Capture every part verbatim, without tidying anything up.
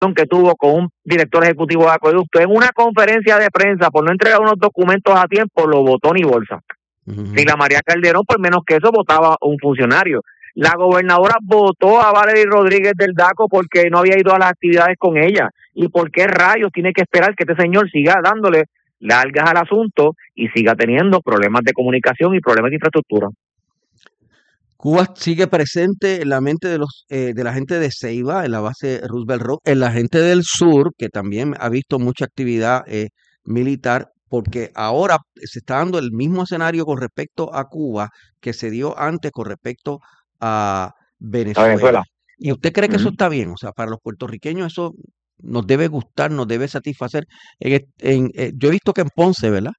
que tuvo con un director ejecutivo de acueducto en una conferencia de prensa por no entregar unos documentos a tiempo, lo votó ni bolsa. Uh-huh. Si la María Calderón, por menos que eso, votaba un funcionario. La gobernadora votó a Valery Rodríguez del DACO porque no había ido a las actividades con ella. ¿Y por qué rayos tiene que esperar que este señor siga dándole largas al asunto y siga teniendo problemas de comunicación y problemas de infraestructura? Cuba sigue presente en la mente de los eh, de la gente de Ceiba, en la base Roosevelt Road, en la gente del sur, que también ha visto mucha actividad eh, militar, porque ahora se está dando el mismo escenario con respecto a Cuba que se dio antes con respecto a Venezuela. A Venezuela. ¿Y usted cree que uh-huh. eso está bien? O sea, para los puertorriqueños eso nos debe gustar, nos debe satisfacer. En, en, en, yo he visto que en Ponce, ¿verdad?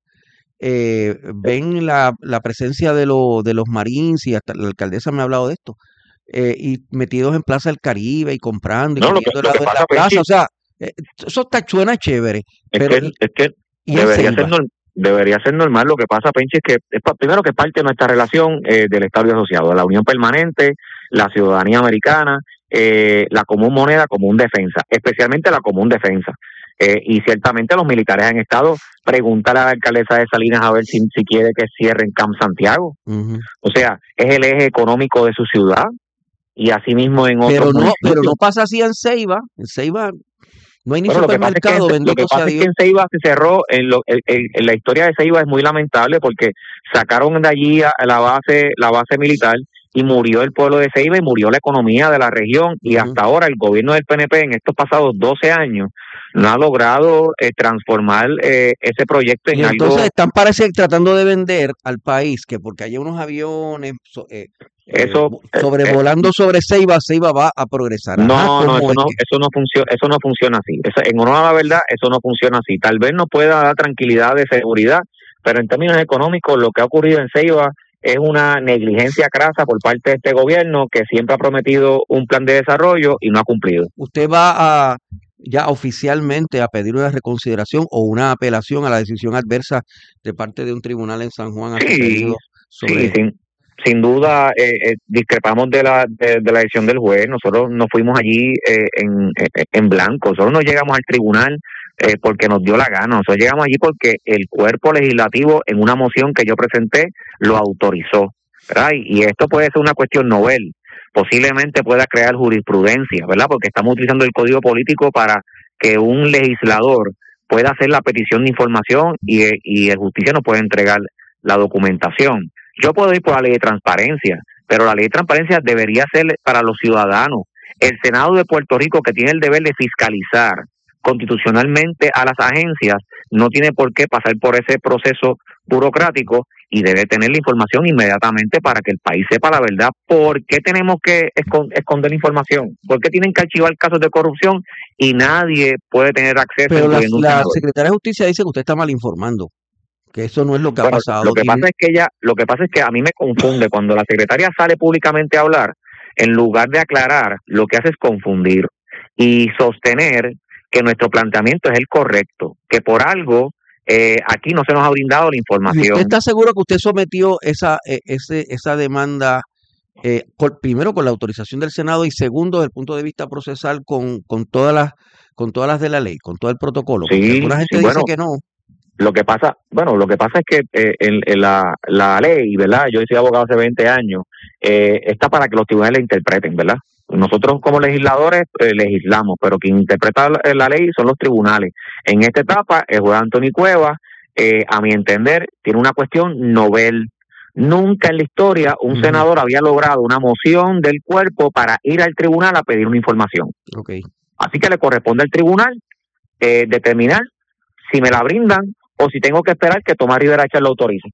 Eh, ven la, la presencia de, lo, de los Marines y hasta la alcaldesa me ha hablado de esto, eh, y metidos en Plaza del Caribe y comprando y no, lo que, lo que en pasa, la plaza, o sea, eh, eso está suena chévere. Es pero, que, es que debería, ser normal, debería ser normal. Lo que pasa, Penchi, es que es primero que es parte de nuestra relación eh, del Estado asociado, de la unión permanente, la ciudadanía americana, eh, la común moneda, común defensa, especialmente la común defensa. Eh, y ciertamente los militares han estado, preguntar a la alcaldesa de Salinas a ver si, si quiere que cierren Camp Santiago. Uh-huh. O sea, es el eje económico de su ciudad y asimismo en otros pero no, municipios. Pero no pasa así en Ceiba. En Ceiba no hay ni bueno, supermercado, lo que pasa es que, lo que, pasa es que en Ceiba se cerró, en, lo, en, en la historia de Ceiba es muy lamentable porque sacaron de allí a la base, la base militar y murió el pueblo de Ceiba y murió la economía de la región y uh-huh. hasta ahora el gobierno del P N P en estos pasados doce años no ha logrado eh, transformar eh, ese proyecto en y algo. Entonces están parece tratando de vender al país que porque hay unos aviones eh, eso eh, sobrevolando eh, sobre Ceiba, Ceiba va a progresar. No, Ajá, no, eso no, que... eso no funciona, eso no funciona así. Eso, en honor a la verdad, eso no funciona así. Tal vez no pueda dar tranquilidad de seguridad, pero en términos económicos lo que ha ocurrido en Ceiba es una negligencia crasa por parte de este gobierno que siempre ha prometido un plan de desarrollo y no ha cumplido. ¿Usted va a ya oficialmente a pedir una reconsideración o una apelación a la decisión adversa de parte de un tribunal en San Juan? Sí, sobre... sí, sin, sin duda eh, eh, discrepamos de la de, de la decisión del juez. Nosotros nos fuimos allí eh, en, en blanco. Nosotros no llegamos al tribunal eh, porque nos dio la gana. Nosotros llegamos allí porque el cuerpo legislativo en una moción que yo presenté lo autorizó, ¿verdad? Y, y esto puede ser una cuestión novel. Posiblemente pueda crear jurisprudencia, ¿verdad? Porque estamos utilizando el código político para que un legislador pueda hacer la petición de información y, y el justicia nos puede entregar la documentación. Yo puedo ir por la ley de transparencia, pero la ley de transparencia debería ser para los ciudadanos. El Senado de Puerto Rico, que tiene el deber de fiscalizar constitucionalmente a las agencias, no tiene por qué pasar por ese proceso burocrático y debe tener la información inmediatamente para que el país sepa la verdad. ¿Por qué tenemos que esconder la información? ¿Por qué tienen que archivar casos de corrupción y nadie puede tener acceso? Pero la, la Secretaría de Justicia dice que usted está mal informando, que eso no es lo que bueno, ha pasado. Lo que pasa es que ella, lo que pasa es que a mí me confunde cuando la secretaria sale públicamente a hablar, en lugar de aclarar, lo que hace es confundir y sostener que nuestro planteamiento es el correcto, que por algo eh, aquí no se nos ha brindado la información. ¿Y usted está seguro que usted sometió esa eh, ese, esa demanda eh, con, primero con la autorización del Senado y segundo desde el punto de vista procesal con, con todas las con todas las de la ley, con todo el protocolo? Sí, porque alguna gente sí, dice bueno, que no. Lo que pasa, bueno, lo que pasa es que eh, en, en la, la ley, ¿verdad? Yo soy abogado hace veinte años, eh, está para que los tribunales la interpreten, ¿verdad? Nosotros como legisladores eh, legislamos, pero quien interpreta la, la ley son los tribunales. En esta etapa, el juez Anthony Cuevas, eh, a mi entender, tiene una cuestión novel. Nunca en la historia un uh-huh. senador había logrado una moción del cuerpo para ir al tribunal a pedir una información. Okay. Así que le corresponde al tribunal eh, determinar si me la brindan o si tengo que esperar que Tomás Rivera Chat lo autorice.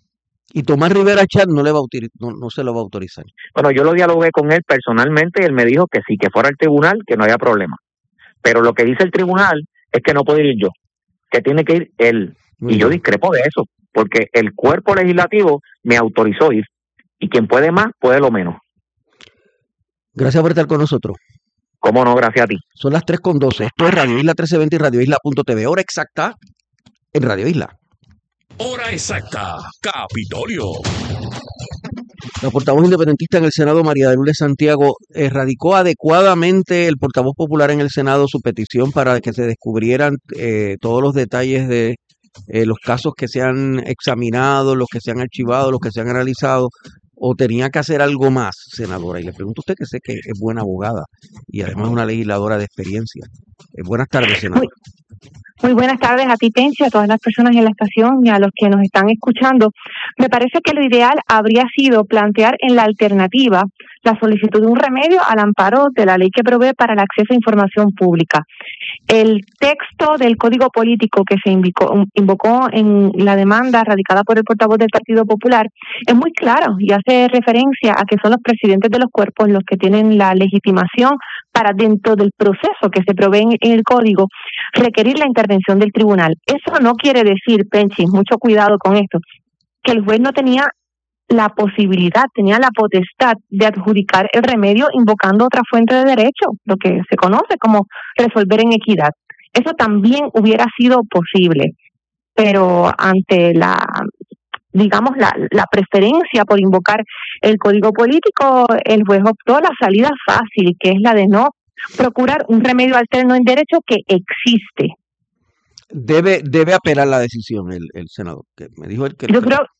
Y Tomás Rivera Chat no le va a autorizar, no, no se lo va a autorizar. Bueno, yo lo dialogué con él personalmente y él me dijo que sí, que fuera al tribunal, que no había problema. Pero lo que dice el tribunal es que no puedo ir yo, que tiene que ir él. Muy y bien. Yo discrepo de eso, porque el cuerpo legislativo me autorizó ir. Y quien puede más, puede lo menos. Gracias por estar con nosotros. Cómo no, gracias a ti. Son las tres con doce. Esto es Radio Isla trece veinte y Radio Isla punto t v. Hora exacta en Radio Isla. Hora exacta, Capitolio. La portavoz independentista en el Senado, María de Lourdes Santiago, erradicó adecuadamente el portavoz popular en el Senado su petición para que se descubrieran eh, todos los detalles de eh, los casos que se han examinado, los que se han archivado, los que se han analizado, o tenía que hacer algo más, senadora. Y le pregunto a usted, que sé que es buena abogada y además una legisladora de experiencia. Eh, buenas tardes, senadora. Muy buenas tardes a ti, Tenchi, a todas las personas en la estación y a los que nos están escuchando. Me parece que lo ideal habría sido plantear en la alternativa la solicitud de un remedio al amparo de la ley que provee para el acceso a información pública. El texto del Código Político que se invocó, invocó en la demanda radicada por el portavoz del Partido Popular es muy claro y hace referencia a que son los presidentes de los cuerpos los que tienen la legitimación para, dentro del proceso que se provee en, en el Código, requerir la intervención del tribunal. Eso no quiere decir, Penchi, mucho cuidado con esto, que el juez no tenía la posibilidad, tenía la potestad de adjudicar el remedio invocando otra fuente de derecho, lo que se conoce como resolver en equidad. Eso también hubiera sido posible, pero ante la, digamos, la, la preferencia por invocar el Código Político, el juez optó la salida fácil, que es la de no procurar un remedio alterno en derecho que existe. Debe, debe apelar la decisión el, el senador, que me dijo el que... Yo creo...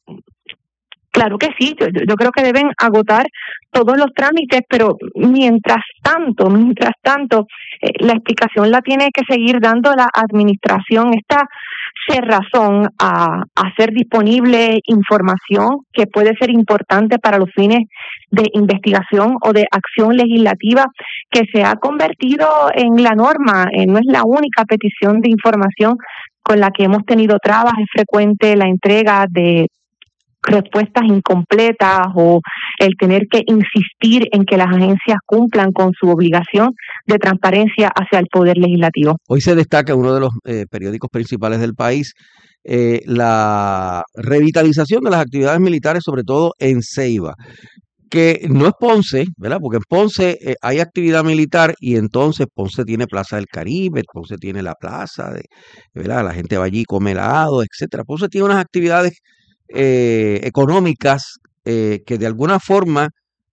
Claro que sí, yo, yo creo que deben agotar todos los trámites, pero mientras tanto, mientras tanto, eh, la explicación la tiene que seguir dando la administración. Esta cerrazón a, a hacer disponible información que puede ser importante para los fines de investigación o de acción legislativa, que se ha convertido en la norma, eh, no es la única petición de información con la que hemos tenido trabas. Es frecuente la entrega de respuestas incompletas o el tener que insistir en que las agencias cumplan con su obligación de transparencia hacia el Poder Legislativo. Hoy se destaca en uno de los eh, periódicos principales del país eh, la revitalización de las actividades militares, sobre todo en Ceiba, que no es Ponce, ¿verdad? Porque en Ponce eh, hay actividad militar y entonces Ponce tiene Plaza del Caribe, Ponce tiene la plaza, de, ¿verdad? La gente va allí, come helado, etcétera. Ponce tiene unas actividades Eh, económicas eh, que de alguna forma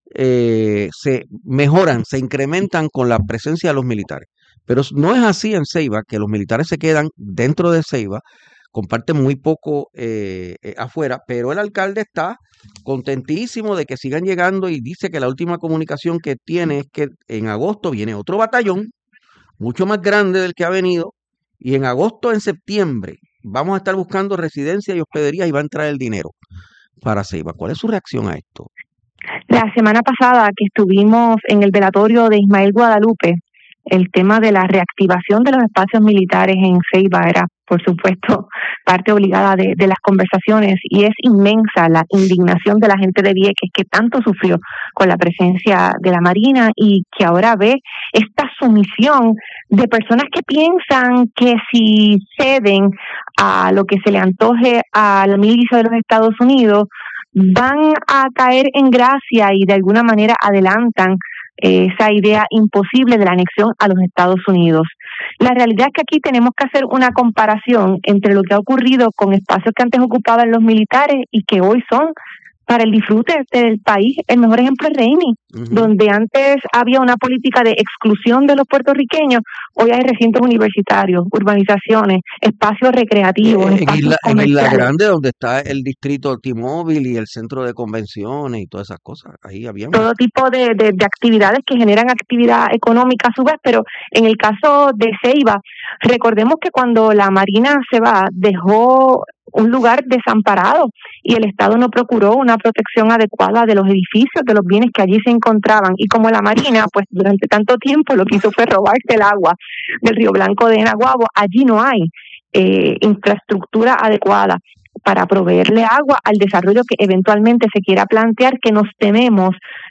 eh, se mejoran, se incrementan con la presencia de los militares. Pero no es así en Ceiba, que los militares se quedan dentro de Ceiba, comparten muy poco eh, eh, afuera, pero el alcalde está contentísimo de que sigan llegando y dice que la última comunicación que tiene es que en agosto viene otro batallón, mucho más grande del que ha venido, y en agosto, en septiembre, vamos a estar buscando residencia y hospedería y va a entrar el dinero para Ceiba. ¿Cuál es su reacción a esto? La semana pasada que estuvimos en el velatorio de Ismael Guadalupe, el tema de la reactivación de los espacios militares en Ceiba era, por supuesto, parte obligada de, de las conversaciones, y es inmensa la indignación de la gente de Vieques, que tanto sufrió con la presencia de la Marina y que ahora ve esta sumisión de personas que piensan que si ceden a lo que se le antoje a la milicia de los Estados Unidos, van a caer en gracia y de alguna manera adelantan esa idea imposible de la anexión a los Estados Unidos. La realidad es que aquí tenemos que hacer una comparación entre lo que ha ocurrido con espacios que antes ocupaban los militares y que hoy son para el disfrute del país. El mejor ejemplo es Reimi, uh-huh. donde antes había una política de exclusión de los puertorriqueños, hoy hay recintos universitarios, urbanizaciones, espacios recreativos. En, espacios Isla, en Isla Grande, donde está el distrito T-Mobile y el centro de convenciones y todas esas cosas, ahí había todo tipo de, de, de actividades que generan actividad económica a su vez, pero en el caso de Ceiba, recordemos que cuando la Marina se va, dejó un lugar desamparado y el Estado no procuró una protección adecuada de los edificios, de los bienes que allí se encontraban, y como la Marina pues durante tanto tiempo lo que hizo fue robarse el agua del Río Blanco de Naguabo, allí no hay eh, infraestructura adecuada para proveerle agua al desarrollo que eventualmente se quiera plantear, que nos tememos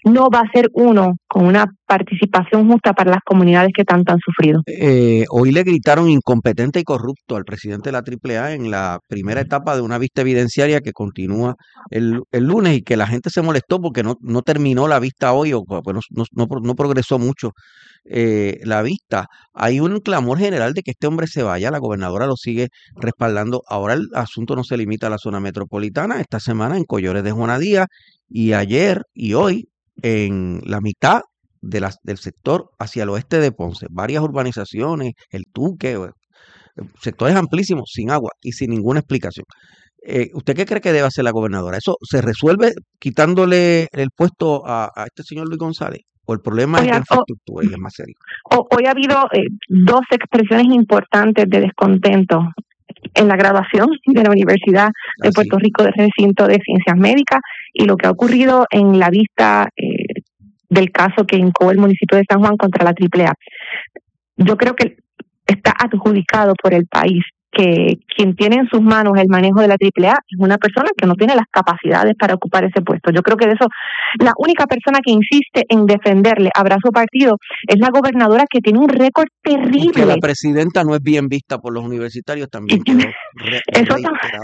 no va a ser uno con una participación justa para las comunidades que tanto han sufrido. Eh, hoy le gritaron incompetente y corrupto al presidente de la Triple A en la primera etapa de una vista evidenciaria que continúa el, el lunes, y que la gente se molestó porque no, no terminó la vista hoy, o bueno, no, no, no progresó mucho eh, la vista. Hay un clamor general de que este hombre se vaya. La gobernadora lo sigue respaldando. Ahora el asunto no se limita a la zona metropolitana. Esta semana en Collores de Juanadía, y ayer y hoy en la mitad de las, del sector hacia el oeste de Ponce, varias urbanizaciones, el Tuque, sectores amplísimos sin agua y sin ninguna explicación. Eh, ¿Usted qué cree que debe hacer la gobernadora? ¿Eso se resuelve quitándole el puesto a, a este señor Luis González? ¿O el problema hoy es de infraestructura y es más serio? Hoy ha habido eh, dos expresiones importantes de descontento en la graduación de la Universidad de Así. Puerto Rico del Recinto de Ciencias Médicas, y lo que ha ocurrido en la vista eh, del caso que hincó el municipio de San Juan contra la Triple A. Yo creo que está adjudicado por el país que quien tiene en sus manos el manejo de la Triple A es una persona que no tiene las capacidades para ocupar ese puesto. Yo creo que de eso, la única persona que insiste en defenderle a brazo partido es la gobernadora, que tiene un récord terrible. Y que la presidenta no es bien vista por los universitarios también. Quedó re, eso,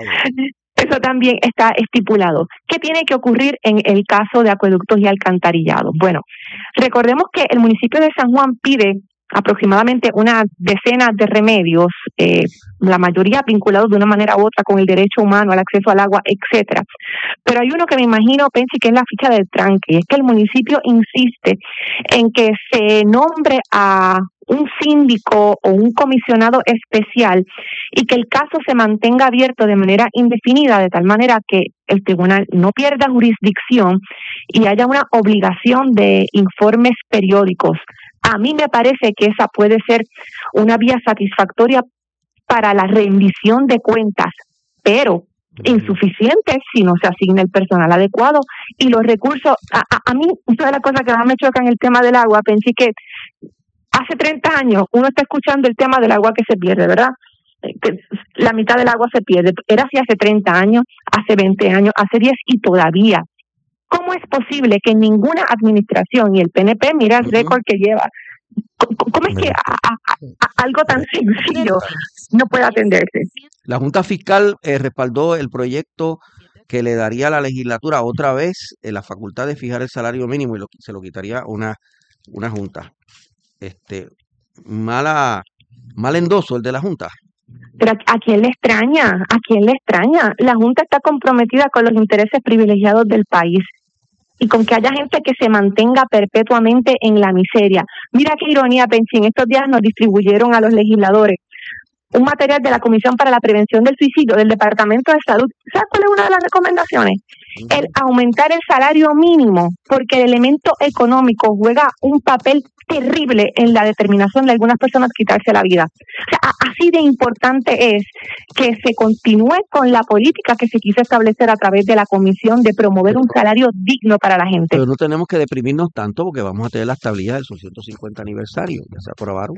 eso también está estipulado. ¿Qué tiene que ocurrir en el caso de acueductos y alcantarillados? Bueno, recordemos que el municipio de San Juan pide aproximadamente una decena de remedios, eh, la mayoría vinculados de una manera u otra con el derecho humano al acceso al agua, etcétera. Pero hay uno que me imagino, Pensi, que es la ficha del tranque, y es que el municipio insiste en que se nombre a un síndico o un comisionado especial y que el caso se mantenga abierto de manera indefinida, de tal manera que el tribunal no pierda jurisdicción y haya una obligación de informes periódicos. A mí me parece que esa puede ser una vía satisfactoria para la rendición de cuentas, pero insuficiente si no se asigna el personal adecuado y los recursos. A, a, a mí, una de las cosas que más me choca en el tema del agua, pensé que hace treinta años uno está escuchando el tema del agua que se pierde, ¿verdad? Que la mitad del agua se pierde. Era así hace treinta años, hace veinte años, hace diez, y todavía. ¿Cómo es posible que ninguna administración, y el P N P mira el uh-huh. récord que lleva, cómo es que a, a, a algo tan sencillo no puede atenderse? La Junta Fiscal eh, respaldó el proyecto que le daría a la legislatura otra vez eh, la facultad de fijar el salario mínimo, y lo, se lo quitaría una, una Junta. Este, mala, mal endoso el de la Junta. Pero ¿a quién le extraña? ¿A quién le extraña? La Junta está comprometida con los intereses privilegiados del país y con que haya gente que se mantenga perpetuamente en la miseria. Mira qué ironía, Pensi, en estos días nos distribuyeron a los legisladores un material de la Comisión para la Prevención del Suicidio del Departamento de Salud. ¿Sabes cuál es una de las recomendaciones? El aumentar el salario mínimo, porque el elemento económico juega un papel terrible en la determinación de algunas personas quitarse la vida. O sea, así de importante es que se continúe con la política que se quiso establecer a través de la comisión de promover un salario digno para la gente. Pero no tenemos que deprimirnos tanto, porque vamos a tener las tablillas del ciento cincuenta aniversario, ya se aprobaron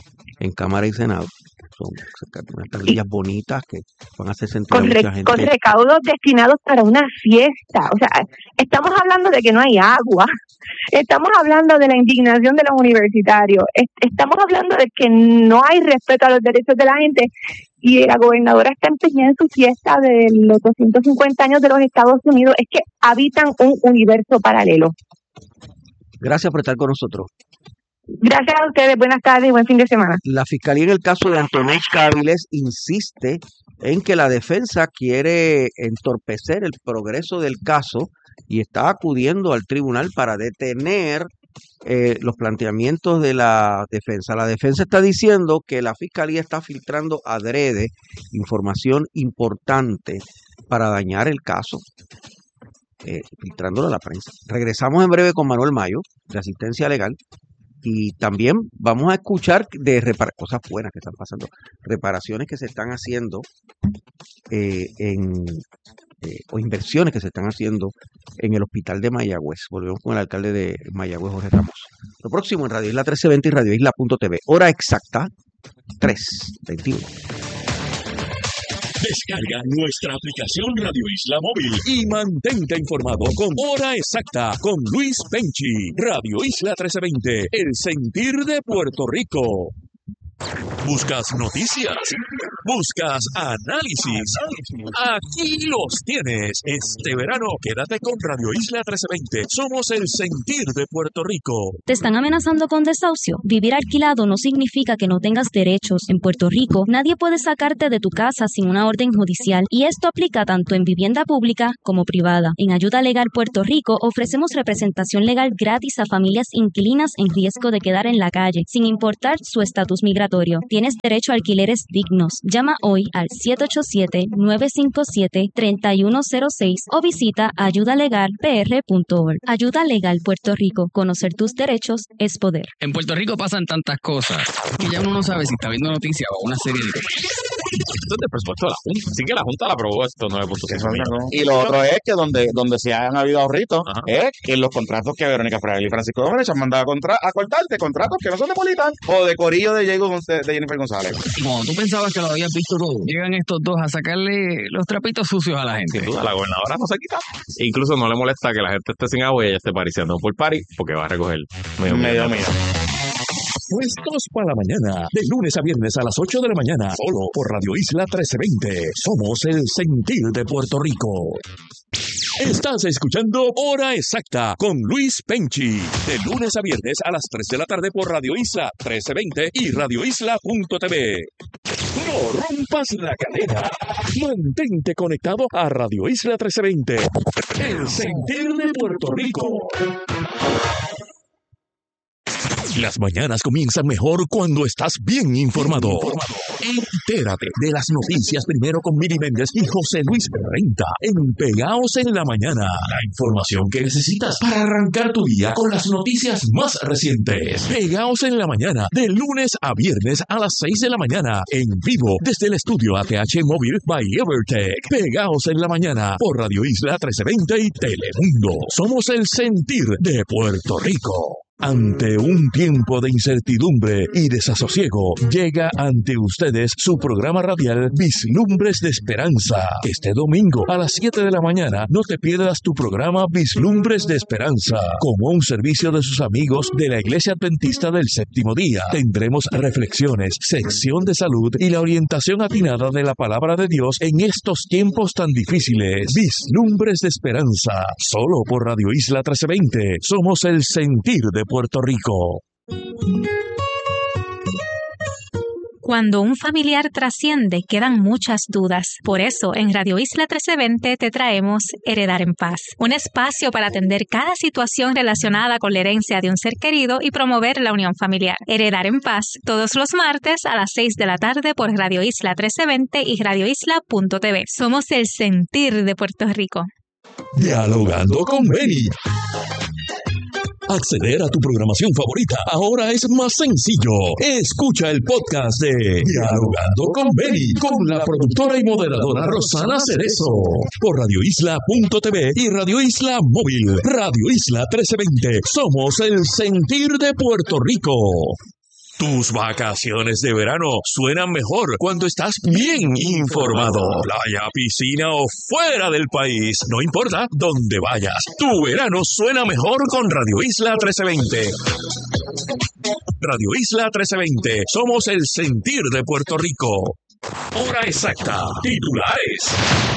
en Cámara y Senado. Son unas tablillas bonitas que van a hacer sentir con, a mucha re, gente. Con recaudos destinados para una fiesta. O sea, estamos hablando de que no hay agua. Estamos hablando de la indignación de los universitarios. Estamos hablando de que no hay respeto a los derechos de la gente. Y la gobernadora está empeñada en su fiesta de los doscientos cincuenta años de los Estados Unidos. Es que habitan un universo paralelo. Gracias por estar con nosotros. Gracias a ustedes, buenas tardes y buen fin de semana. La Fiscalía en el caso de Antonex Caviles insiste en que la defensa quiere entorpecer el progreso del caso y está acudiendo al tribunal para detener eh, los planteamientos de la defensa. La defensa está diciendo que la Fiscalía está filtrando adrede información importante para dañar el caso, eh, filtrándolo a la prensa. Regresamos en breve con Manuel Mayo, de Asistencia Legal. Y también vamos a escuchar de repara- cosas buenas que están pasando, reparaciones que se están haciendo eh, en, eh, o inversiones que se están haciendo en el hospital de Mayagüez. Volvemos con el alcalde de Mayagüez, Jorge Ramos. Lo próximo en Radio Isla trece veinte y Radio Isla punto t v. Hora exacta, tres veintiuno. Descarga nuestra aplicación Radio Isla Móvil y mantente informado con Hora Exacta con Luis Penchi. Radio Isla trece veinte, el sentir de Puerto Rico. ¿Buscas noticias? ¿Buscas análisis? Aquí los tienes. Este verano quédate con Radio Isla trece veinte. Somos el sentir de Puerto Rico. ¿Te están amenazando con desahucio? Vivir alquilado no significa que no tengas derechos. En Puerto Rico, nadie puede sacarte de tu casa sin una orden judicial, y esto aplica tanto en vivienda pública como privada. En Ayuda Legal Puerto Rico ofrecemos representación legal gratis a familias inquilinas en riesgo de quedar en la calle, sin importar su estatus migratorio. Tienes derecho a alquileres dignos. Llama hoy al siete ocho siete, nueve cinco siete, tres uno cero seis o visita ayuda legal p r punto org. Ayuda Legal Puerto Rico. Conocer tus derechos es poder. En Puerto Rico pasan tantas cosas que ya uno no sabe si está viendo noticias o una serie de... Esto es del presupuesto de la Junta. Así que la Junta la aprobó esto nueve punto cinco millones. Y lo otro es que donde, donde se han habido ahorritos es que los contratos que Verónica Fraile y Francisco Gómez han mandado a, contra, a cortarte, contratos que no son de Politan o de Corillo de Diego de Jennifer González. Y cuando tú pensabas que lo habías visto todo, llegan estos dos a sacarle los trapitos sucios a la gente. Sin duda, la gobernadora no se quita. E incluso no le molesta que la gente esté sin agua y ella esté pariciando por pari porque va a recoger medio medio mío. Puestos para la mañana, de lunes a viernes a las ocho de la mañana, solo por Radio Isla trece veinte. Somos el sentir de Puerto Rico. Estás escuchando Hora Exacta con Luis Penchi, de lunes a viernes a las tres de la tarde por Radio Isla trece veinte y radio isla punto t v. No rompas la cadena. Mantente conectado a Radio Isla trece veinte, el sentir de Puerto Rico. Las mañanas comienzan mejor cuando estás bien informado. Entérate de las noticias primero con Miri Méndez y José Luis Renta en Pegaos en la Mañana. La información que necesitas para arrancar tu día con las noticias más recientes. Pegaos en la Mañana, de lunes a viernes a las seis de la mañana, en vivo desde el estudio A T H Móvil by Evertech. Pegaos en la Mañana por Radio Isla trece veinte y Telemundo. Somos el sentir de Puerto Rico. Ante un tiempo de incertidumbre y desasosiego, llega ante ustedes su programa radial Vislumbres de Esperanza. Este domingo a las siete de la mañana no te pierdas tu programa Vislumbres de Esperanza. Como un servicio de sus amigos de la Iglesia Adventista del Séptimo Día, tendremos reflexiones, sección de salud y la orientación atinada de la Palabra de Dios en estos tiempos tan difíciles. Vislumbres de Esperanza, solo por Radio Isla trece veinte. Somos el sentir de Puerto Rico. Cuando un familiar trasciende, quedan muchas dudas. Por eso, en Radio Isla trece veinte te traemos Heredar en Paz, un espacio para atender cada situación relacionada con la herencia de un ser querido y promover la unión familiar. Heredar en Paz, todos los martes a las seis de la tarde por Radio Isla trece veinte y radio isla punto t v. Somos el sentir de Puerto Rico. Dialogando con Beni. Acceder a tu programación favorita ahora es más sencillo. Escucha el podcast de Dialogando con Beni con la productora y moderadora Rosana Cerezo por radio isla punto t v y Radio Isla Móvil. Radio Isla trece veinte. Somos el sentir de Puerto Rico. Tus vacaciones de verano suenan mejor cuando estás bien informado. Playa, piscina o fuera del país, no importa dónde vayas. Tu verano suena mejor con Radio Isla trece veinte. Radio Isla trece veinte. Somos el sentir de Puerto Rico. Hora exacta. Titulares.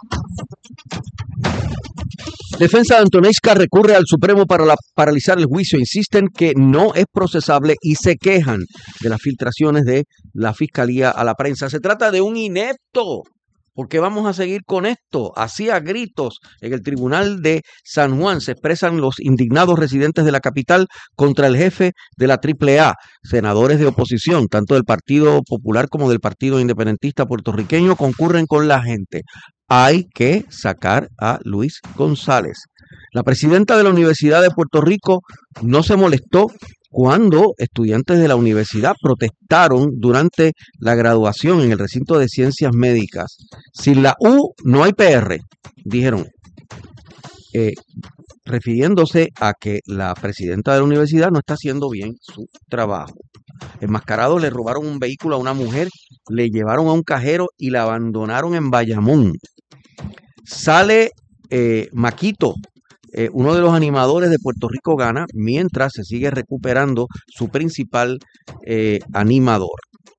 Defensa de Antonesca recurre al Supremo para la, paralizar el juicio. Insisten que no es procesable y se quejan de las filtraciones de la Fiscalía a la prensa. Se trata de un inepto. ¿Por qué vamos a seguir con esto? Así a gritos en el Tribunal de San Juan se expresan los indignados residentes de la capital contra el jefe de la triple A. Senadores de oposición, tanto del Partido Popular como del Partido Independentista puertorriqueño, concurren con la gente. Hay que sacar a Luis González. La presidenta de la Universidad de Puerto Rico no se molestó cuando estudiantes de la universidad protestaron durante la graduación en el recinto de ciencias médicas. Sin la U no hay P R, dijeron, eh, refiriéndose a que la presidenta de la universidad no está haciendo bien su trabajo. enmascarados le robaron un vehículo a una mujer, le llevaron a un cajero y la abandonaron en Bayamón. Sale eh, Maquito, eh, uno de los animadores de Puerto Rico Gana, mientras se sigue recuperando su principal eh, animador.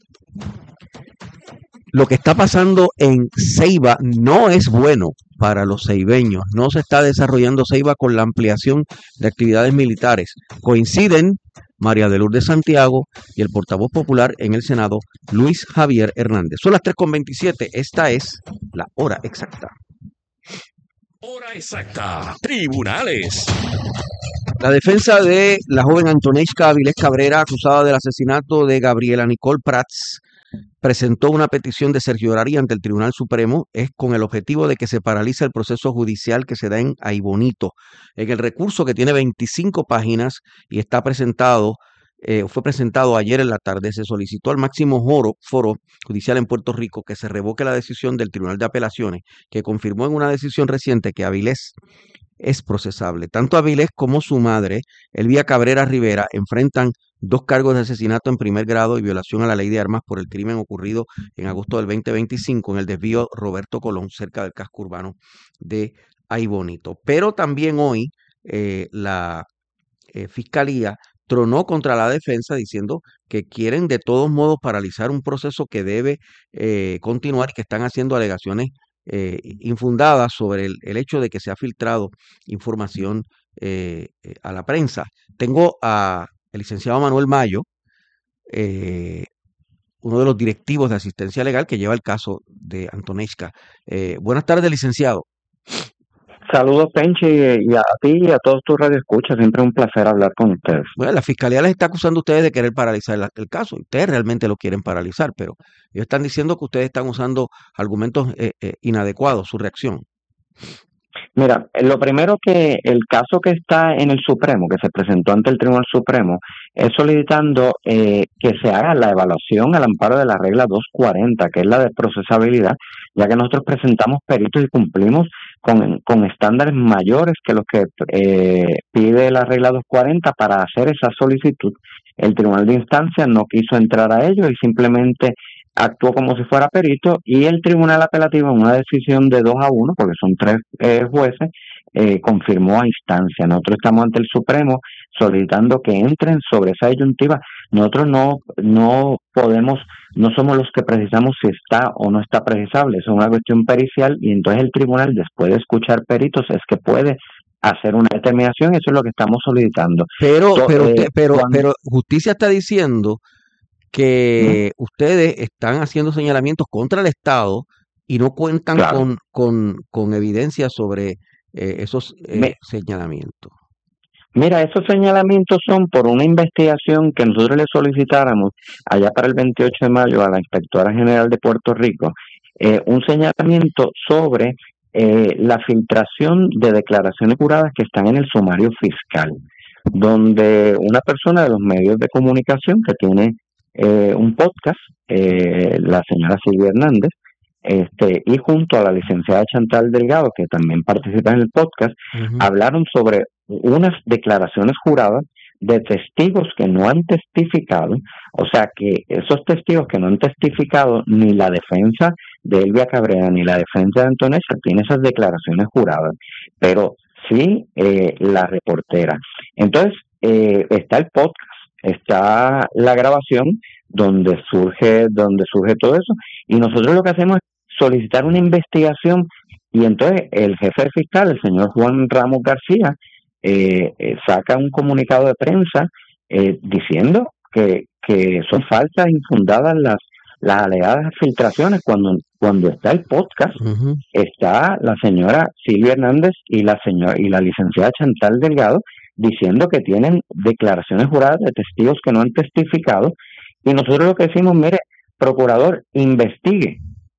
Lo que está pasando en Ceiba no es bueno para los ceibeños. No se está desarrollando Ceiba con la ampliación de actividades militares. Coinciden María de Lourdes Santiago y el portavoz popular en el Senado, Luis Javier Hernández. Son las tres con veintisiete. Esta es la hora exacta. Hora exacta. Tribunales. La defensa de la joven Antoneishka Avilés Cabrera, acusada del asesinato de Gabriela Nicole Prats, presentó una petición de cerciorari ante el Tribunal Supremo, es con el objetivo de que se paralice el proceso judicial que se da en Aibonito. En el recurso, que tiene veinticinco páginas y está presentado, eh, fue presentado ayer en la tarde, se solicitó al máximo foro, foro judicial en Puerto Rico que se revoque la decisión del Tribunal de Apelaciones, que confirmó en una decisión reciente que Avilés es procesable. Tanto Avilés como su madre, Elvia Cabrera Rivera, enfrentan dos cargos de asesinato en primer grado y violación a la ley de armas por el crimen ocurrido en agosto del veinte veinticinco en el desvío Roberto Colón, cerca del casco urbano de Aibonito. Pero también hoy eh, la eh, Fiscalía tronó contra la defensa diciendo que quieren de todos modos paralizar un proceso que debe eh, continuar y que están haciendo alegaciones Eh, infundadas sobre el, el hecho de que se ha filtrado información eh, eh, a la prensa. Tengo a el licenciado Manuel Mayo, eh, uno de los directivos de asistencia legal que lleva el caso de Antoneishka. Eh, buenas tardes, licenciado. Saludos, Penchi, y a ti y a todos tus radioescuchas. Siempre es un placer hablar con ustedes. Bueno, la Fiscalía les está acusando a ustedes de querer paralizar el, el caso. Ustedes realmente lo quieren paralizar, pero ellos están diciendo que ustedes están usando argumentos eh, eh, inadecuados. Su reacción. Mira, lo primero, que el caso que está en el Supremo, que se presentó ante el Tribunal Supremo, es solicitando eh, que se haga la evaluación al amparo de la regla doscientos cuarenta, que es la de procesabilidad, ya que nosotros presentamos peritos y cumplimos con, con estándares mayores que los que eh, pide la regla doscientos cuarenta para hacer esa solicitud. El Tribunal de Instancia no quiso entrar a ello y simplemente actuó como si fuera perito, y el Tribunal Apelativo, en una decisión de dos a uno, porque son tres eh, jueces, eh, confirmó a instancia. Nosotros estamos ante el Supremo solicitando que entren sobre esa disyuntiva. Nosotros no no podemos, no somos los que precisamos si está o no está precisable, es una cuestión pericial, y entonces el tribunal, después de escuchar peritos, es que puede hacer una determinación. Eso es lo que estamos solicitando. Pero, so, pero, eh, usted, pero, cuando, pero justicia está diciendo que ¿Mm? ustedes están haciendo señalamientos contra el Estado y no cuentan claro. con, con, con evidencia sobre eh, esos eh, Me, señalamientos. Mira, esos señalamientos son por una investigación que nosotros le solicitáramos allá para el veintiocho de mayo a la Inspectora General de Puerto Rico, eh, un señalamiento sobre eh, la filtración de declaraciones juradas que están en el sumario fiscal, donde una persona de los medios de comunicación que tiene Eh, un podcast, eh, la señora Silvia Hernández, este, y junto a la licenciada Chantal Delgado, que también participa en el podcast, uh-huh. hablaron sobre unas declaraciones juradas de testigos que no han testificado. O sea que esos testigos que no han testificado, ni la defensa de Elvia Cabrera ni la defensa de Antoneishka tiene esas declaraciones juradas, pero sí eh, la reportera. Entonces eh, está el podcast, está la grabación donde surge donde surge todo eso, y nosotros lo que hacemos es solicitar una investigación, y entonces el jefe fiscal, el señor Juan Ramos García, eh, eh, saca un comunicado de prensa eh, diciendo que, que son falsas, infundadas las las alegadas filtraciones, cuando cuando está el podcast, uh-huh. está la señora Silvia Hernández y la señora y la licenciada Chantal Delgado diciendo que tienen declaraciones juradas de testigos que no han testificado, y nosotros lo que decimos, mire, procurador, investigue,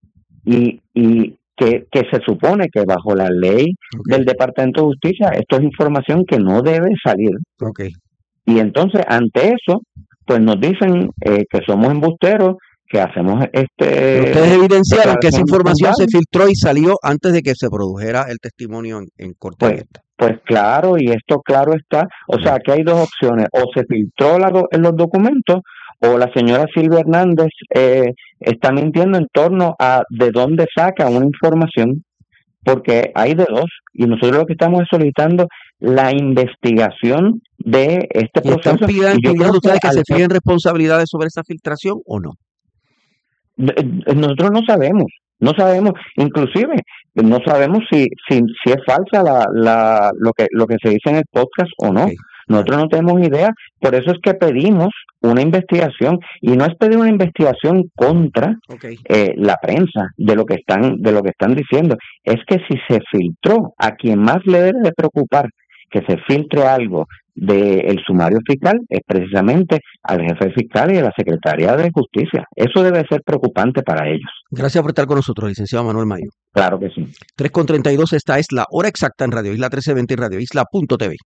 y y que, que se supone que bajo la ley okay. del Departamento de Justicia esto es información que no debe salir. Okay. Y entonces, ante eso, pues nos dicen eh, que somos embusteros, que hacemos este... Pero ustedes evidenciaron que esa información se filtró y salió antes de que se produjera el testimonio en, en corte abierta. Pues, pues claro, y esto claro está, o sea que hay dos opciones: o se filtró la, en los documentos, o la señora Silvia Hernández eh, está mintiendo en torno a de dónde saca una información, porque hay de dos, y nosotros lo que estamos es solicitando la investigación de este ¿Y proceso. están pidiendo, Y yo pidiendo creo ustedes que al- se fijen responsabilidades sobre esa filtración o no? nosotros no sabemos, no sabemos, inclusive no sabemos si si, si es falsa la, la lo que lo que se dice en el podcast o no. Okay. Nosotros no tenemos idea, por eso es que pedimos una investigación, y no es pedir una investigación contra Okay. eh, la prensa de lo que están de lo que están diciendo, es que si se filtró, a quien más le debe de preocupar que se filtre algo del sumario fiscal es precisamente al jefe fiscal y a la Secretaría de Justicia. Eso debe ser preocupante para ellos. Gracias por estar con nosotros, licenciado Manuel Mayo. Claro que sí. tres con treinta y dos, esta es la hora exacta en Radio Isla trece veinte y Radio Isla punto T V.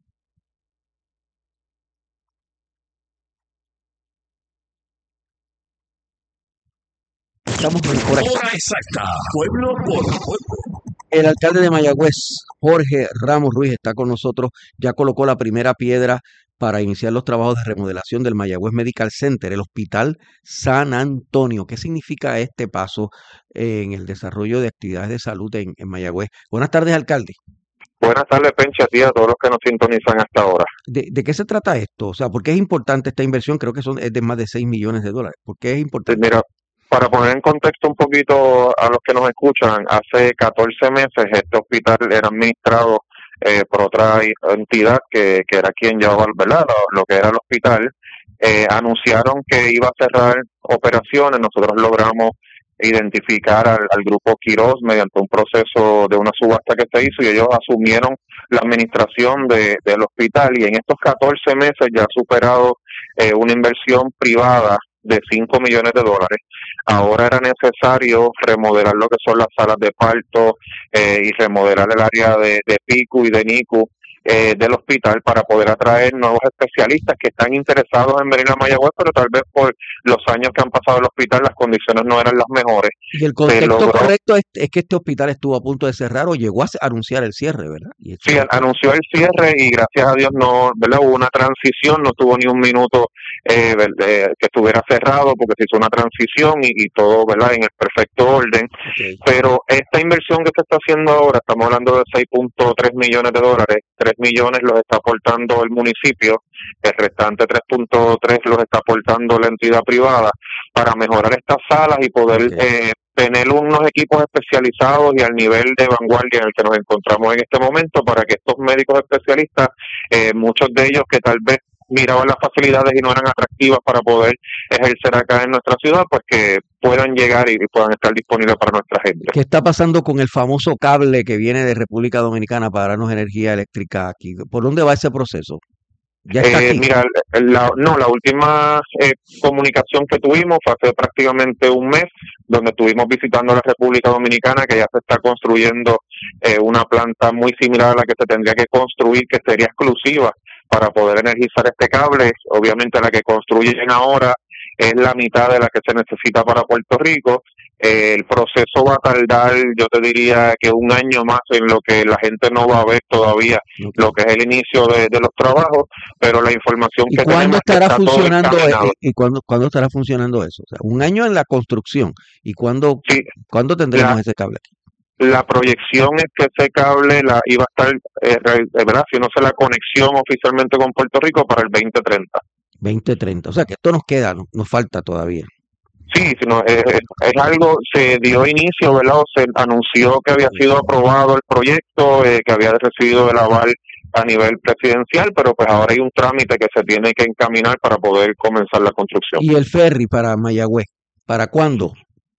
Estamos en hora exacta. Hora exacta. Pueblo por pueblo. El alcalde de Mayagüez, Jorge Ramos Ruiz, está con nosotros. Ya colocó la primera piedra para iniciar los trabajos de remodelación del Mayagüez Medical Center, el Hospital San Antonio. ¿Qué significa este paso en el desarrollo de actividades de salud en, en Mayagüez? Buenas tardes, alcalde. Buenas tardes, Pencha, a ti y a todos los que nos sintonizan hasta ahora. ¿De, de qué se trata esto? O sea, ¿por qué es importante esta inversión? Creo que son es de más de seis millones de dólares. ¿Por qué es importante? Mira, para poner en contexto un poquito a los que nos escuchan, hace catorce meses este hospital era administrado eh, por otra entidad que, que era quien llevaba, ¿verdad?, lo, lo que era el hospital. Eh, anunciaron que iba a cerrar operaciones. Nosotros logramos identificar al, al grupo Quirós mediante un proceso de una subasta que se hizo, y ellos asumieron la administración de, del hospital, y en estos catorce meses ya ha superado eh, una inversión privada de cinco millones de dólares. Ahora era necesario remodelar lo que son las salas de parto eh, y remodelar el área de, de P I C U y de N I C U eh, del hospital para poder atraer nuevos especialistas que están interesados en venir a Mayagüez, pero tal vez por los años que han pasado en el hospital las condiciones no eran las mejores. Y el contexto correcto es, es que este hospital estuvo a punto de cerrar o llegó a anunciar el cierre, ¿verdad? Y sí, anunció el cierre y gracias a Dios no, ¿verdad?, hubo una transición, no tuvo ni un minuto eh, eh, que estuviera cerrado, porque se hizo una transición y, y todo, ¿verdad?, en el perfecto orden. Okay. Pero esta inversión que se está haciendo ahora, estamos hablando de seis punto tres millones de dólares, tres millones los está aportando el municipio, el restante tres punto tres los está aportando la entidad privada para mejorar estas salas y poder okay. eh, tener unos equipos especializados y al nivel de vanguardia en el que nos encontramos en este momento, para que estos médicos especialistas, eh, muchos de ellos que tal vez miraban las facilidades y no eran atractivas para poder ejercer acá en nuestra ciudad, pues que puedan llegar y puedan estar disponibles para nuestra gente. ¿Qué está pasando con el famoso cable que viene de República Dominicana para darnos energía eléctrica aquí? ¿Por dónde va ese proceso? ¿Ya está eh, aquí? Mira, la, no, la última eh, comunicación que tuvimos fue hace prácticamente un mes, donde estuvimos visitando la República Dominicana, que ya se está construyendo eh, una planta muy similar a la que se tendría que construir, que sería exclusiva para poder energizar este cable. Obviamente la que construyen ahora es la mitad de la que se necesita para Puerto Rico. Eh, el proceso va a tardar, yo te diría que un año más, en lo que la gente no va a ver todavía okay. lo que es el inicio de, de los trabajos, pero la información ¿Y que cuándo tenemos estará está funcionando todo encaminado. y cuándo, cuándo estará funcionando eso? O sea, un año en la construcción, y cuándo, sí. ¿cuándo tendremos la, ese cable aquí? La proyección es que ese cable la iba a estar, eh, ¿verdad?, si no se la conexión oficialmente con Puerto Rico para el veinte treinta. veinte treinta, o sea que esto nos queda, no, nos falta todavía. Sí, sino, es, es algo, se dio inicio, ¿verdad?, o se anunció que había sido aprobado el proyecto, eh, que había recibido el aval a nivel presidencial, pero pues ahora hay un trámite que se tiene que encaminar para poder comenzar la construcción. ¿Y el ferry para Mayagüez? ¿Para cuándo?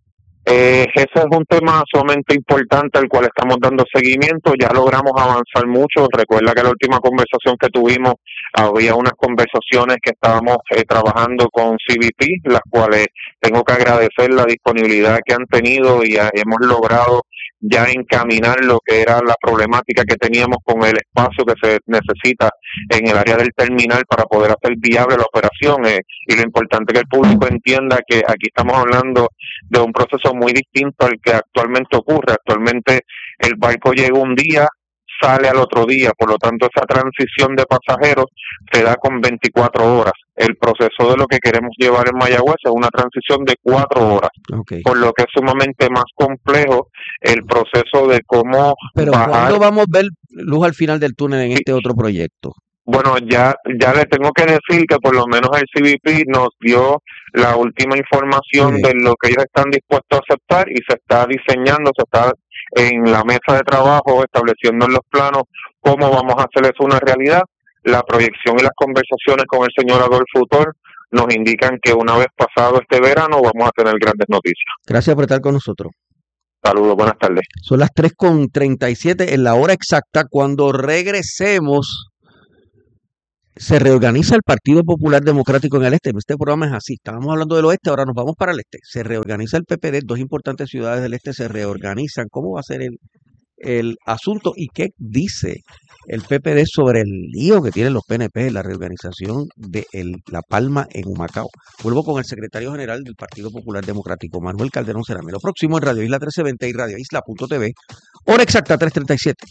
Eh, ese es un tema sumamente importante al cual estamos dando seguimiento. Ya logramos avanzar mucho. Recuerda que la última conversación que tuvimos, había unas conversaciones que estábamos eh, trabajando con C B P, las cuales tengo que agradecer la disponibilidad que han tenido, y a, hemos logrado ya encaminar lo que era la problemática que teníamos con el espacio que se necesita en el área del terminal para poder hacer viable la operación. Eh, y lo importante que el público entienda que aquí estamos hablando de un proceso muy distinto al que actualmente ocurre. Actualmente el barco llega un día, sale al otro día, por lo tanto esa transición de pasajeros se da con veinticuatro horas. El proceso de lo que queremos llevar en Mayagüez es una transición de cuatro horas, okay. por lo que es sumamente más complejo el proceso de cómo Pero bajar. ¿cuándo vamos a ver luz al final del túnel en este otro proyecto? Bueno, ya ya le tengo que decir que por lo menos el C B P nos dio la última información de lo que ellos están dispuestos a aceptar y se está diseñando, se está en la mesa de trabajo estableciendo en los planos cómo vamos a hacer eso una realidad. La proyección y las conversaciones con el señor Adolfo Utor nos indican que una vez pasado este verano vamos a tener grandes noticias. Gracias por estar con nosotros. Saludos, buenas tardes. Son las tres con treinta y siete en la hora exacta. Cuando regresemos, se reorganiza el Partido Popular Democrático en el este. Este programa es así. Estábamos hablando del oeste, ahora nos vamos para el este. Se reorganiza el P P D, dos importantes ciudades del este se reorganizan. ¿Cómo va a ser el, el asunto y qué dice el P P D sobre el lío que tienen los P N P en la reorganización de el, La Palma en Humacao? Vuelvo con el secretario general del Partido Popular Democrático, Manuel Calderón Cerame. Lo próximo en Radio Isla trece veinte y Radio Isla punto t v. Hora exacta, tres treinta y siete.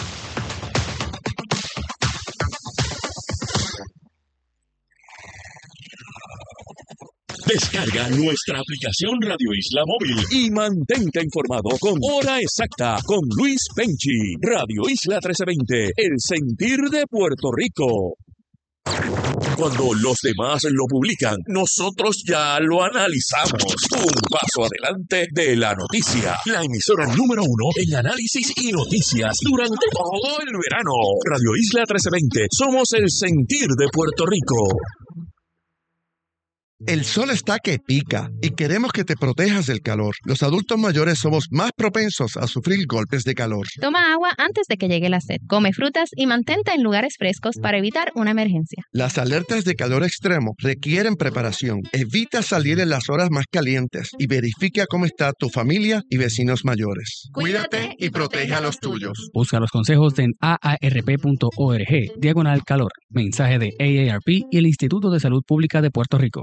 Descarga nuestra aplicación Radio Isla Móvil y mantente informado con Hora Exacta con Luis Penchi. Radio Isla trece veinte, el sentir de Puerto Rico. Cuando los demás lo publican, nosotros ya lo analizamos. Un paso adelante de la noticia. La emisora número uno en análisis y noticias durante todo el verano. Radio Isla trece veinte, somos el sentir de Puerto Rico. El sol está que pica y queremos que te protejas del calor. Los adultos mayores somos más propensos a sufrir golpes de calor. Toma agua antes de que llegue la sed. Come frutas y mantente en lugares frescos para evitar una emergencia. Las alertas de calor extremo requieren preparación. Evita salir en las horas más calientes y verifica cómo está tu familia y vecinos mayores. Cuídate y protege a los tuyos. Busca los consejos en a a r p punto org, diagonal calor. Mensaje de A A R P y el Instituto de Salud Pública de Puerto Rico.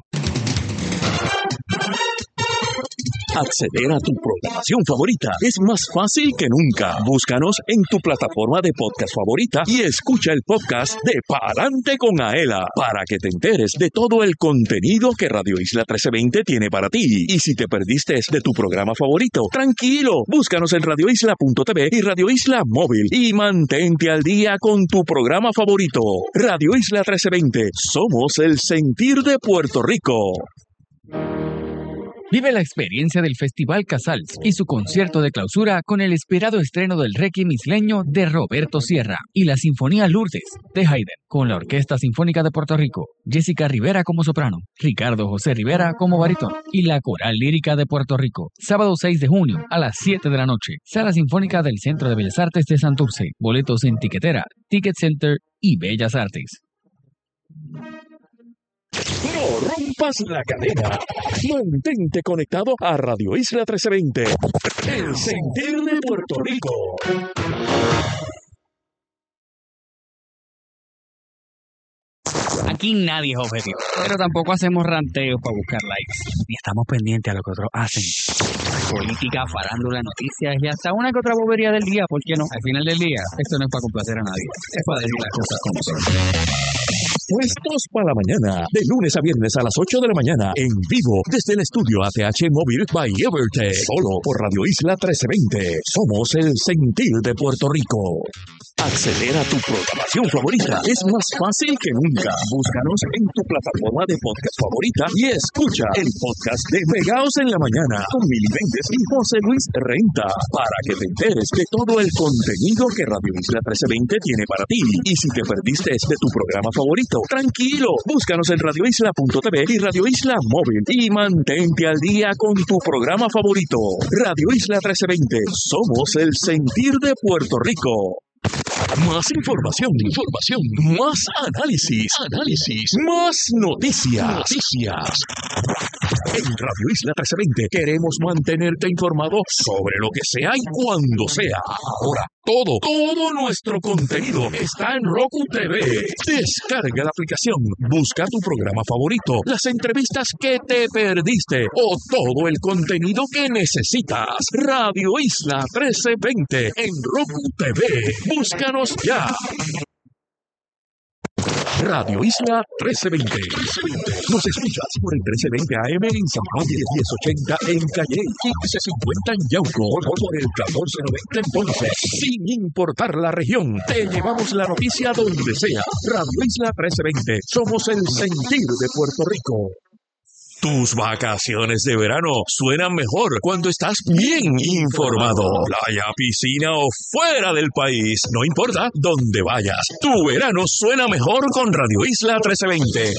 Acceder a tu programación favorita es más fácil que nunca. Búscanos en tu plataforma de podcast favorita y escucha el podcast de Pa'lante con Aela para que te enteres de todo el contenido que Radio Isla trece veinte tiene para ti. Y si te perdiste de tu programa favorito, tranquilo, búscanos en radio isla punto t v y Radio Isla Móvil y mantente al día con tu programa favorito. Radio Isla trece veinte, somos el sentir de Puerto Rico. Vive la experiencia del Festival Casals y su concierto de clausura con el esperado estreno del Requiem isleño de Roberto Sierra y la Sinfonía Lourdes de Haydn, con la Orquesta Sinfónica de Puerto Rico, Jessica Rivera como soprano, Ricardo José Rivera como barítono y la Coral Lírica de Puerto Rico. Sábado seis de junio a las siete de la noche. Sala Sinfónica del Centro de Bellas Artes de Santurce. Boletos en Tiquetera, Ticket Center y Bellas Artes. No rompas la cadena. Mantente conectado a Radio Isla trece veinte, el sentir de Puerto Rico. Aquí nadie es objetivo, pero tampoco hacemos ranteos para buscar likes. Ni estamos pendientes a lo que otros hacen. Política, farándula, noticias y hasta una que otra bobería del día, ¿por qué no? Al final del día, esto no es para complacer a nadie, es para decir las cosas como son. Puestos para la mañana, de lunes a viernes a las ocho de la mañana, en vivo, desde el estudio A T H Móvil by Evertech, solo por Radio Isla trece veinte. Somos el sentir de Puerto Rico. Acceder a tu programación favorita es más fácil que nunca. Búscanos en tu plataforma de podcast favorita y escucha el podcast de Pegaos en la Mañana con Mili Méndez y José Luis Renta para que te enteres de todo el contenido que Radio Isla trece veinte tiene para ti. Y si te perdiste de tu programa favorito, tranquilo, búscanos en radio isla punto t v y Radio Isla Móvil y mantente al día con tu programa favorito. Radio Isla trece veinte, somos el sentir de Puerto Rico. Más información, información, más análisis, análisis, más noticias, noticias. En Radio Isla trece veinte queremos mantenerte informado sobre lo que sea y cuando sea. Ahora, todo, todo nuestro contenido está en Roku T V. Descarga la aplicación, busca tu programa favorito, las entrevistas que te perdiste o todo el contenido que necesitas. Radio Isla trece veinte en Roku T V. Búscanos ya. Radio Isla trece veinte. Nos escuchas por el trece veinte A M en San Juan, diez ochenta en Calle, quince cincuenta en Yauco, o por el catorce noventa en Ponce. Sin importar la región, te llevamos la noticia donde sea. Radio Isla trece veinte. Somos el sentir de Puerto Rico. Tus vacaciones de verano suenan mejor cuando estás bien informado. Playa, piscina o fuera del país, no importa dónde vayas. Tu verano suena mejor con Radio Isla trece veinte.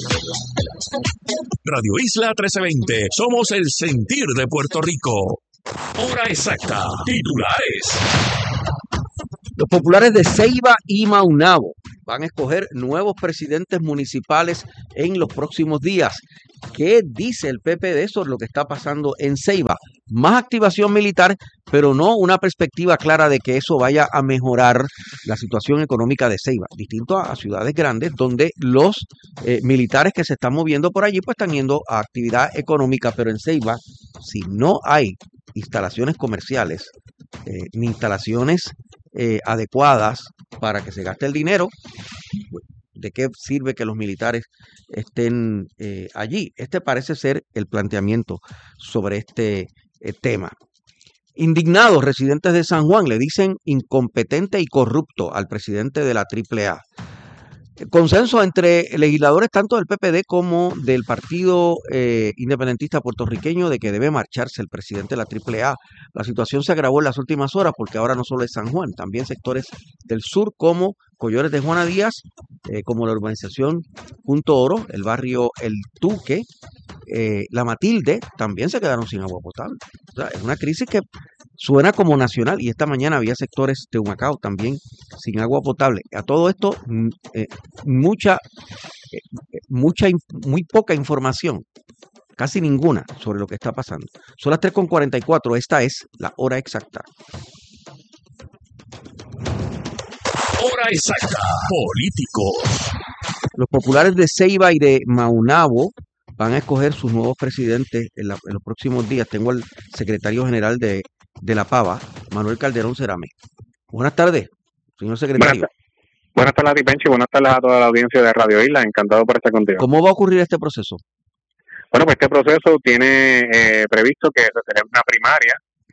Radio Isla trece veinte. Somos el sentir de Puerto Rico. Hora exacta. Titulares. Los populares de Ceiba y Maunabo van a escoger nuevos presidentes municipales en los próximos días. ¿Qué dice el P P D sobre lo que está pasando en Ceiba? Más activación militar, pero no una perspectiva clara de que eso vaya a mejorar la situación económica de Ceiba. Distinto a, a ciudades grandes donde los eh, militares que se están moviendo por allí pues están yendo a actividad económica, pero en Ceiba, si no hay instalaciones comerciales eh, ni instalaciones eh, adecuadas para que se gaste el dinero, ¿de qué sirve que los militares estén eh, allí? Este parece ser el planteamiento sobre este eh, tema. Indignados residentes de San Juan le dicen incompetente y corrupto al presidente de la triple A. Consenso entre legisladores tanto del P P D como del Partido eh, Independentista Puertorriqueño de que debe marcharse el presidente de la triple A. La situación se agravó en las últimas horas porque ahora no solo es San Juan, también sectores del sur como Collores de Juana Díaz, eh, como la urbanización Punto Oro, el barrio El Tuque, eh, La Matilde, también se quedaron sin agua potable. O sea, es una crisis que suena como nacional y esta mañana había sectores de Humacao también sin agua potable. A todo esto, eh, mucha, eh, mucha, muy poca información, casi ninguna sobre lo que está pasando. Son las tres con cuarenta y cuatro, esta es la hora exacta. Hora exacta. Políticos. Los populares de Ceiba y de Maunabo van a escoger sus nuevos presidentes en, la, en los próximos días. Tengo al secretario general de, de la Pava, Manuel Calderón Cerame. Buenas tardes, señor secretario. Buenas, buenas tardes a ti, Penchi. Buenas tardes a toda la audiencia de Radio Isla. Encantado por estar contigo. ¿Cómo va a ocurrir este proceso? Bueno, pues este proceso tiene eh, previsto que se celebre una primaria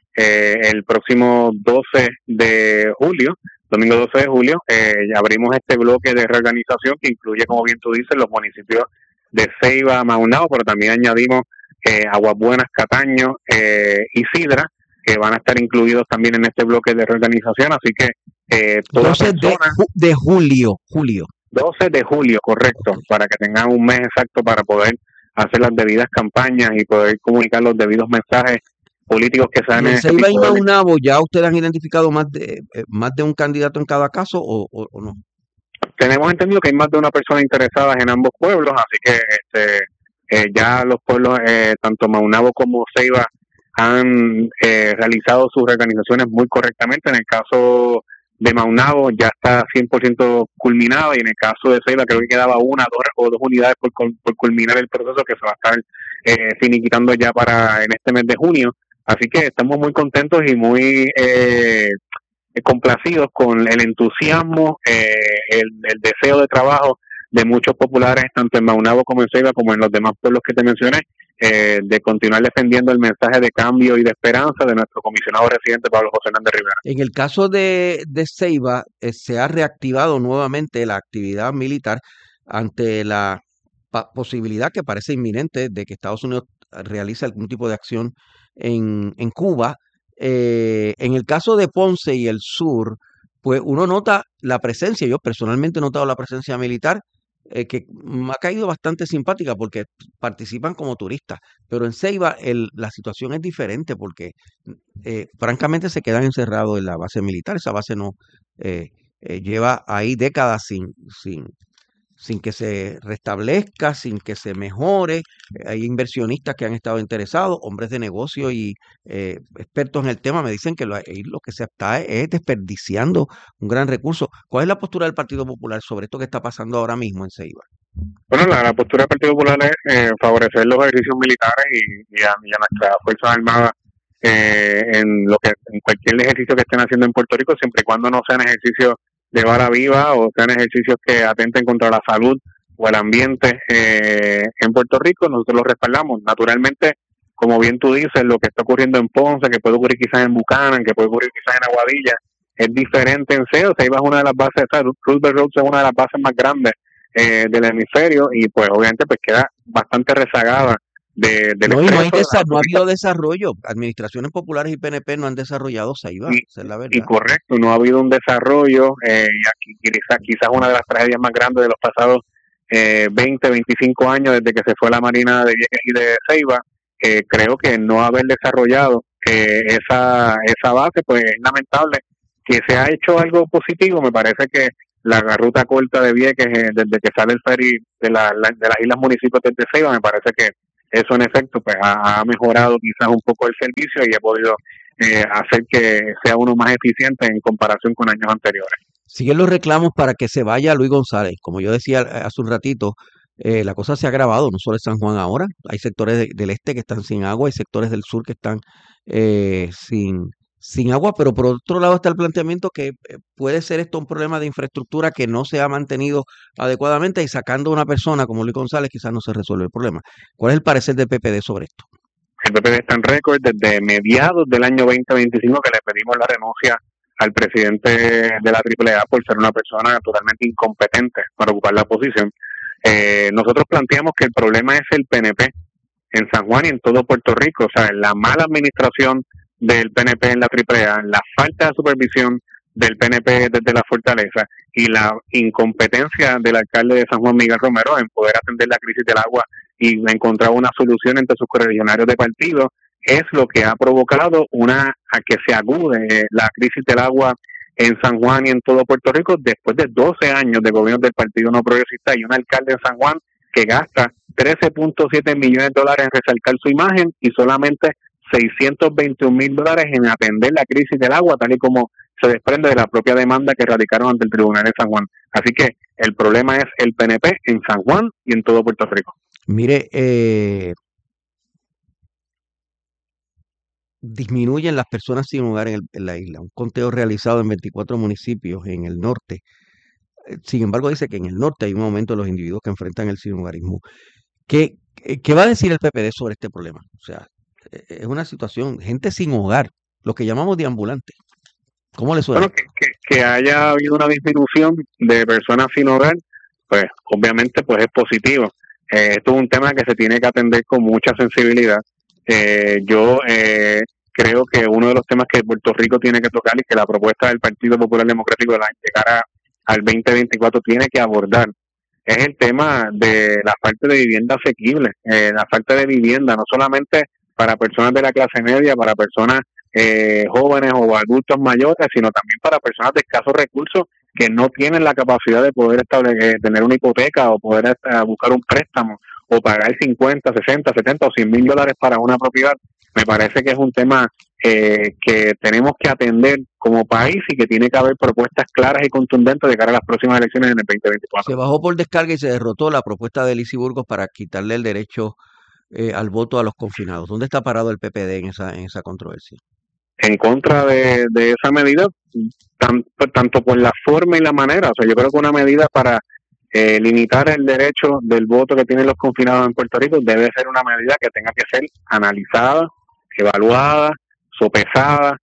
eh, el próximo doce de julio. Domingo doce de julio, eh, abrimos este bloque de reorganización que incluye, como bien tú dices, los municipios de Ceiba, Maunabo, pero también añadimos eh, Aguas Buenas, Cataño eh, y Sidra, que van a estar incluidos también en este bloque de reorganización. Así que eh, todas doce de, de julio, julio. doce de julio, correcto, para que tengan un mes exacto para poder hacer las debidas campañas y poder comunicar los debidos mensajes políticos que sean. ¿En Ceiba y Maunabo ya ustedes han identificado más de eh, más de un candidato en cada caso o, o, o no? Tenemos entendido que hay más de una persona interesada en ambos pueblos, así que este, eh, ya los pueblos, eh, tanto Maunabo como Ceiba, han eh, realizado sus reorganizaciones muy correctamente. En el caso de Maunabo ya está cien por ciento culminado y en el caso de Ceiba creo que quedaba una dos, o dos unidades por, por culminar el proceso que se va a estar eh, finiquitando ya para en este mes de junio. Así que estamos muy contentos y muy eh, complacidos con el entusiasmo, eh, el, el deseo de trabajo de muchos populares, tanto en Maunabo como en Ceiba, como en los demás pueblos que te mencioné, eh, de continuar defendiendo el mensaje de cambio y de esperanza de nuestro comisionado residente Pablo José Hernández Rivera. En el caso de, de Ceiba, eh, se ha reactivado nuevamente la actividad militar ante la pa- posibilidad que parece inminente de que Estados Unidos realice algún tipo de acción En, en Cuba. Eh, en el caso de Ponce y el sur, pues uno nota la presencia, yo personalmente he notado la presencia militar, eh, que me ha caído bastante simpática porque participan como turistas, pero en Ceiba el, la situación es diferente porque eh, francamente se quedan encerrados en la base militar. Esa base no eh, eh, lleva ahí décadas sin, sin, sin que se restablezca, sin que se mejore. Hay inversionistas que han estado interesados, hombres de negocio y eh, expertos en el tema me dicen que lo, lo que se está es desperdiciando un gran recurso. ¿Cuál es la postura del Partido Popular sobre esto que está pasando ahora mismo en Ceiba? Bueno, la, la postura del Partido Popular es eh, favorecer los ejercicios militares y, y, a, y a nuestras Fuerzas Armadas eh, en lo que en cualquier ejercicio que estén haciendo en Puerto Rico, siempre y cuando no sean ejercicios de vara viva o sean ejercicios que atenten contra la salud o el ambiente eh, en Puerto Rico, nosotros los respaldamos. Naturalmente, como bien tú dices, lo que está ocurriendo en Ponce, que puede ocurrir quizás en Buchanan, que puede ocurrir quizás en Aguadilla, es diferente en C E O. Ceiba es una de las bases, o sea, Roosevelt Roads es una de las bases más grandes eh, del hemisferio y pues obviamente pues queda bastante rezagada de, del no, y no, hay de desa- no ha habido desarrollo. Administraciones populares y P N P no han desarrollado Ceiba, y, esa es la verdad. y correcto, no ha habido un desarrollo eh, y aquí quizás, quizás una de las tragedias más grandes de los pasados eh, veinte, veinticinco años desde que se fue la Marina de Vieques y de Ceiba, eh, creo que no haber desarrollado eh, esa, esa base, pues es lamentable. Que se ha hecho algo positivo, me parece que la ruta corta de Vieques, eh, desde que sale el ferry de, la, la, de las islas municipios de Ceiba, me parece que eso en efecto pues ha, ha mejorado quizás un poco el servicio y ha podido eh, hacer que sea uno más eficiente en comparación con años anteriores. Siguen los reclamos para que se vaya Luis González. Como yo decía hace un ratito, eh, la cosa se ha agravado, no solo en San Juan ahora. Hay sectores de, del este que están sin agua, hay sectores del sur que están eh, sin, sin agua, pero por otro lado está el planteamiento que eh, puede ser esto un problema de infraestructura que no se ha mantenido adecuadamente y sacando a una persona como Luis González quizás no se resuelve el problema. ¿Cuál es el parecer del P P D sobre esto? El P P D está en récord desde mediados del año veinte veinticinco que le pedimos la renuncia al presidente de la Triple A por ser una persona totalmente incompetente para ocupar la posición. Eh, nosotros planteamos que el problema es el P N P en San Juan y en todo Puerto Rico, o sea, la mala administración del P N P en la Triple A, la falta de supervisión del P N P desde la Fortaleza y la incompetencia del alcalde de San Juan, Miguel Romero, en poder atender la crisis del agua y encontrar una solución entre sus correligionarios de partido, es lo que ha provocado una a que se agude la crisis del agua en San Juan y en todo Puerto Rico después de doce años de gobierno del Partido No Progresista y un alcalde en San Juan que gasta trece punto siete millones de dólares en resaltar su imagen y solamente seiscientos veintiún mil dólares en atender la crisis del agua, tal y como se desprende de la propia demanda que radicaron ante el Tribunal de San Juan. Así que el problema es el P N P en San Juan y en todo Puerto Rico. Mire, eh, disminuyen las personas sin hogar en, el, en la isla. Un conteo realizado en veinticuatro municipios en el norte. Eh, Sin embargo, dice que en el norte hay un aumento de los individuos que enfrentan el sinhogarismo. ¿Qué, qué, qué va a decir el P P D sobre este problema? O sea, eh, es una situación, gente sin hogar, lo que llamamos deambulantes. ¿Cómo le suena? Bueno, que, que, que haya habido una disminución de personas sin hogar, pues obviamente pues es positivo. Eh, esto es un tema que se tiene que atender con mucha sensibilidad. Eh, yo eh, creo que uno de los temas que Puerto Rico tiene que tocar y que la propuesta del Partido Popular Democrático de la llegar a, al veinte veinticuatro tiene que abordar es el tema de la falta de vivienda asequible, eh, la falta de vivienda no solamente para personas de la clase media, para personas eh, jóvenes o adultos mayores, sino también para personas de escasos recursos que no tienen la capacidad de poder establecer, tener una hipoteca o poder uh, buscar un préstamo o pagar cincuenta, sesenta, setenta o cien mil dólares para una propiedad. Me parece que es un tema eh, que tenemos que atender como país y que tiene que haber propuestas claras y contundentes de cara a las próximas elecciones en el veinte veinticuatro. Se bajó por descarga y se derrotó la propuesta de Lizy Burgos para quitarle el derecho eh, al voto a los confinados. ¿Dónde está parado el P P D en esa en esa controversia? En contra de, de esa medida, tan, tanto por la forma y la manera. O sea, yo creo que una medida para eh, limitar el derecho del voto que tienen los confinados en Puerto Rico debe ser una medida que tenga que ser analizada, evaluada, sopesada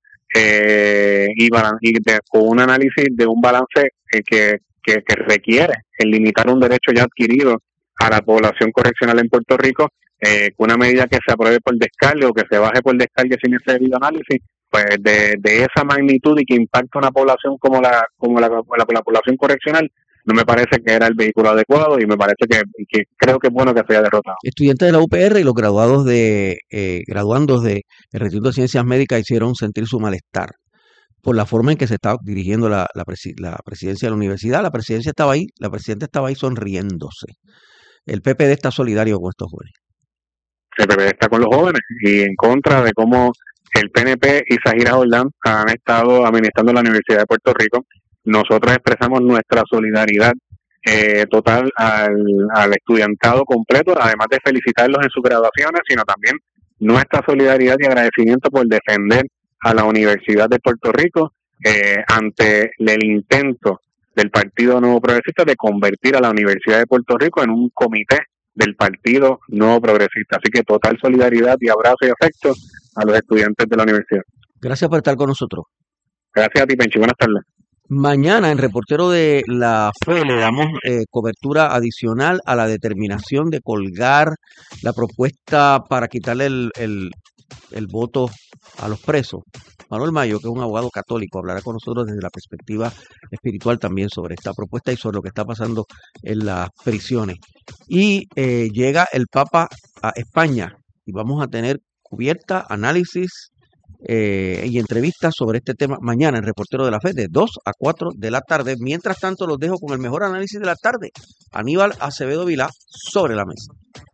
eh, y, y de, con un análisis de un balance eh, que, que, que requiere el limitar un derecho ya adquirido a la población correccional en Puerto Rico, eh, una medida que se apruebe por descargue o que se baje por descargue sin ese debido análisis, pues de, de esa magnitud y que impacta una población como la como la, la, la población correccional, no me parece que era el vehículo adecuado y me parece que, que creo que es bueno que se haya derrotado. Estudiantes de la U P R y los graduados de eh, graduandos de el Recinto de Ciencias Médicas hicieron sentir su malestar por la forma en que se estaba dirigiendo la, la, presi la presidencia de la universidad. La presidencia estaba ahí, la presidenta estaba ahí sonriéndose. El P P D está solidario con estos jóvenes. El P P D está con los jóvenes y en contra de cómo el P N P y Zahira Jordán han estado administrando la Universidad de Puerto Rico. Nosotros expresamos nuestra solidaridad eh, total al, al estudiantado completo, además de felicitarlos en sus graduaciones, sino también nuestra solidaridad y agradecimiento por defender a la Universidad de Puerto Rico eh, ante el intento del Partido Nuevo Progresista de convertir a la Universidad de Puerto Rico en un comité del Partido Nuevo Progresista. Así que total solidaridad y abrazo y afecto a los estudiantes de la universidad. Gracias por estar con nosotros. Gracias a ti, Penchi. Buenas tardes. Mañana en Reportero de la Fe le damos eh, cobertura adicional a la determinación de colgar la propuesta para quitarle el, el, el voto a los presos. Manuel Mayo, que es un abogado católico, hablará con nosotros desde la perspectiva espiritual también sobre esta propuesta y sobre lo que está pasando en las prisiones. Y eh, llega el Papa a España y vamos a tener cubierta, análisis eh, y entrevistas sobre este tema mañana en Reportero de la Fe de dos a cuatro de la tarde. Mientras tanto, los dejo con el mejor análisis de la tarde. Aníbal Acevedo Vilá sobre la mesa.